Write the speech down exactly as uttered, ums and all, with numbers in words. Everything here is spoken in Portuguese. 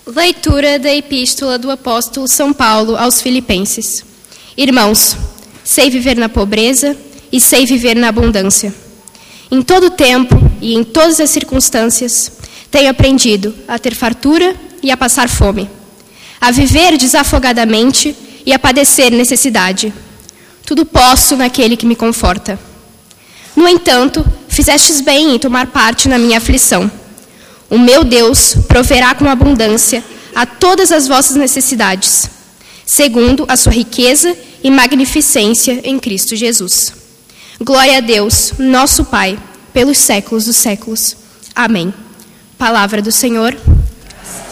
Leitura da Epístola do Apóstolo São Paulo aos Filipenses. Irmãos, sei viver na pobreza e sei viver na abundância. Em todo tempo e em todas as circunstâncias, tenho aprendido a ter fartura e a passar fome, a viver desafogadamente e a padecer necessidade. Tudo posso naquele que me conforta. No entanto, fizestes bem em tomar parte na minha aflição. O meu Deus proverá com abundância a todas as vossas necessidades, segundo a sua riqueza e magnificência em Cristo Jesus. Glória a Deus, nosso Pai, pelos séculos dos séculos. Amém. Palavra do Senhor.